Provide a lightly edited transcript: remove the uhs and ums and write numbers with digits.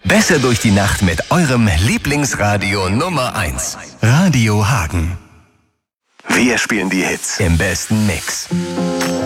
Besser durch die Nacht mit eurem Lieblingsradio Nummer 1. Radio Hagen. Wir spielen die Hits im besten Mix.